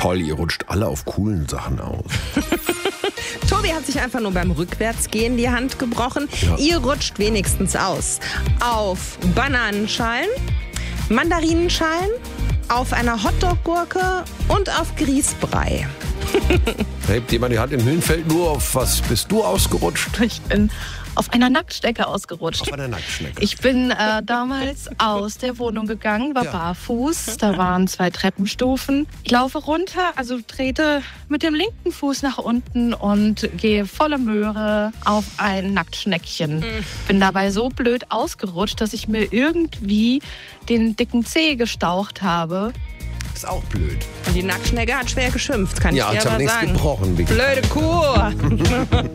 Toll, ihr rutscht alle auf coolen Sachen aus. Tobi hat sich einfach nur beim Rückwärtsgehen die Hand gebrochen. Ja. Ihr rutscht wenigstens aus. Auf Bananenschalen, Mandarinenschalen, auf einer Hotdog-Gurke und auf Grießbrei. Hebt jemand die Hand in Höhenfeld, nur auf was bist du ausgerutscht? Ich bin auf einer Nacktschnecke ausgerutscht. Auf einer Nacktschnecke. Ich bin damals aus der Wohnung gegangen, war barfuß. Da waren 2 Treppenstufen. Ich laufe runter, also trete mit dem linken Fuß nach unten und gehe volle Möhre auf ein Nacktschneckchen. Bin dabei so blöd ausgerutscht, dass ich mir irgendwie den dicken Zeh gestaucht habe. Ist auch blöd. Und die Nacktschnecke hat schwer geschimpft, kann ich dir ich habe aber nichts sagen. gebrochen. Vicky. Blöde Kuh.